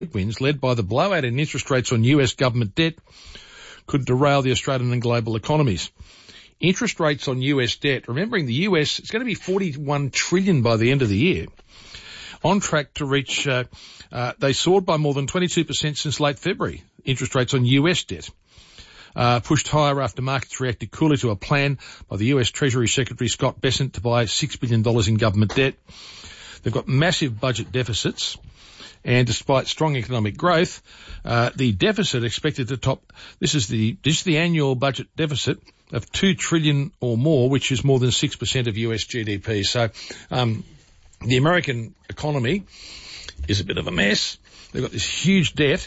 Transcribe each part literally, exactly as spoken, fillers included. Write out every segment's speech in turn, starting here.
headwinds led by the blowout in interest rates on U S government debt could derail the Australian and global economies. Interest rates on U S debt, remembering the U S, it's going to be forty-one trillion dollars by the end of the year, on track to reach, uh, uh, they soared by more than twenty-two percent since late February, interest rates on U S debt. Uh, pushed higher after markets reacted coolly to a plan by the U S Treasury Secretary Scott Bessent to buy six billion dollars in government debt. They've got massive budget deficits. And despite strong economic growth, uh, the deficit expected to top, this is the, this is the annual budget deficit of two trillion dollars or more, which is more than six percent of U S G D P. So, um, the American economy is a bit of a mess. They've got this huge debt,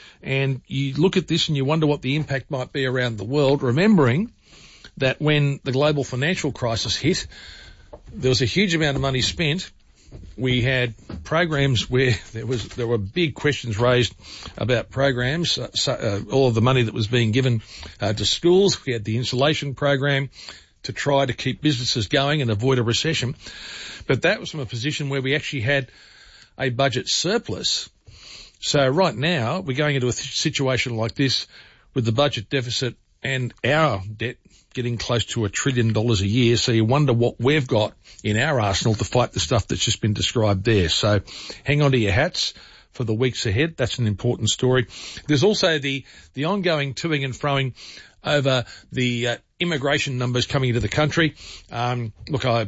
and you look at this and you wonder what the impact might be around the world, remembering that when the global financial crisis hit, there was a huge amount of money spent. We had programs where there was there were big questions raised about programs, uh, so, uh, all of the money that was being given uh, to schools. We had the insulation program to try to keep businesses going and avoid a recession. But that was from a position where we actually had a budget surplus. So right now we're going into a th- situation like this with the budget deficit and our debt getting close to a trillion dollars a year. So you wonder what we've got in our arsenal to fight the stuff that's just been described there. So hang on to your hats for the weeks ahead. That's an important story. There's also the, the ongoing toing and froing over the uh, immigration numbers coming into the country. Um, look, I,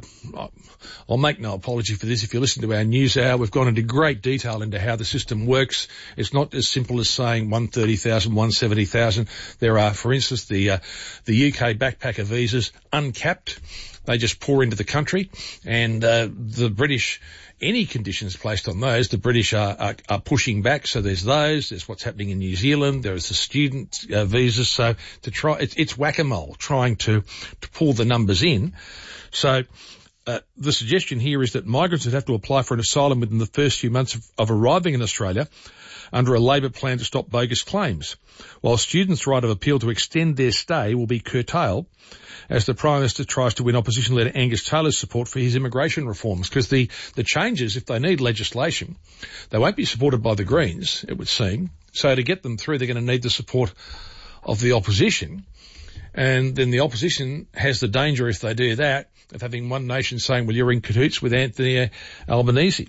I'll make no apology for this. If you listen to our news hour, we've gone into great detail into how the system works. It's not as simple as saying one hundred thirty thousand, one hundred seventy thousand. There are, for instance, the uh, the U K backpacker visas, uncapped. They just pour into the country, and uh, the British, any conditions placed on those, the British are, are, are pushing back. So there's those. There's what's happening in New Zealand. There is the student uh, visas. So to try, it's, it's whack-a-mole trying to to pull the numbers in. So uh, the suggestion here is that migrants would have to apply for an asylum within the first few months of, of arriving in Australia under a Labor plan to stop bogus claims, while students' right of appeal to extend their stay will be curtailed as the Prime Minister tries to win opposition leader Angus Taylor's support for his immigration reforms. Because the, the changes, if they need legislation, they won't be supported by the Greens, it would seem. So to get them through, they're going to need the support of the opposition. And then the opposition has the danger, if they do that, of having one nation saying, well, you're in cahoots with Anthony Albanese.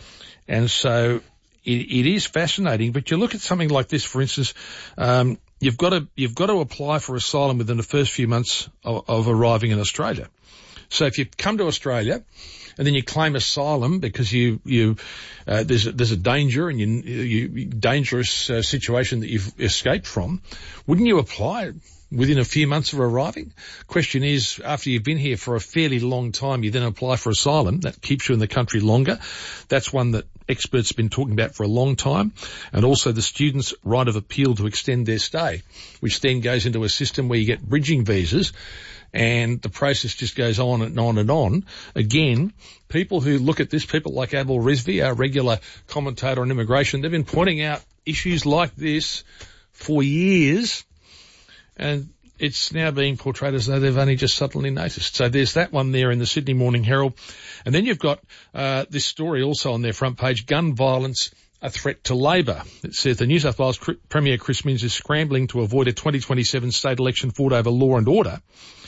And so it, it is fascinating. But you look at something like this, for instance, um, You've got to, you've got to apply for asylum within the first few months of, of arriving in Australia. So if you come to Australia and then you claim asylum because you, you, uh, there's a, there's a danger and you, you, dangerous uh, situation that you've escaped from, wouldn't you apply within a few months of arriving? Question is, after you've been here for a fairly long time, you then apply for asylum. That keeps you in the country longer. That's one that experts have been talking about for a long time. And also the students' right of appeal to extend their stay, which then goes into a system where you get bridging visas and the process just goes on and on and on. Again, people who look at this, people like Abel Rizvi, our regular commentator on immigration, they've been pointing out issues like this for years, and it's now being portrayed as though they've only just suddenly noticed. So there's that one there in the Sydney Morning Herald. And then you've got uh, this story also on their front page, gun violence, a threat to Labor. It says the New South Wales Premier Chris Minns is scrambling to avoid a twenty twenty-seven state election fought over law and order,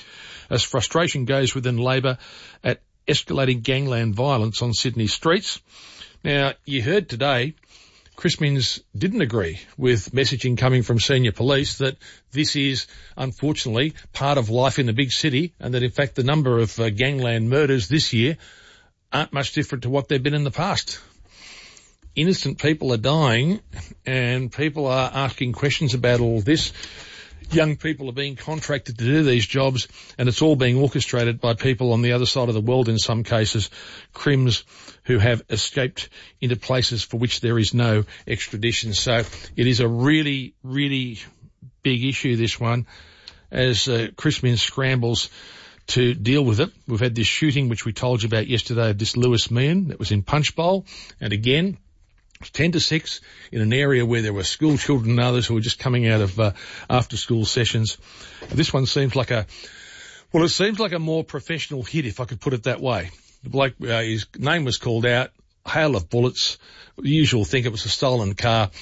as frustration goes within Labor at escalating gangland violence on Sydney streets. Now, you heard today Chris Minns didn't agree with messaging coming from senior police that this is, unfortunately, part of life in the big city, and that, in fact, the number of uh, gangland murders this year aren't much different to what they've been in the past. Innocent people are dying, and people are asking questions about all this. Young people are being contracted to do these jobs, and it's all being orchestrated by people on the other side of the world in some cases, crims who have escaped into places for which there is no extradition. So it is a really, really big issue, this one, as uh, Chris Minns scrambles to deal with it. We've had this shooting, which we told you about yesterday, of this Lewis Meehan that was in Punchbowl, and again, ten to six in an area where there were school children and others who were just coming out of uh, after-school sessions. This one seems like a, well, it seems like a more professional hit, if I could put it that way. The bloke, uh, his name was called out. hail of bullets. The usual think it was a stolen car.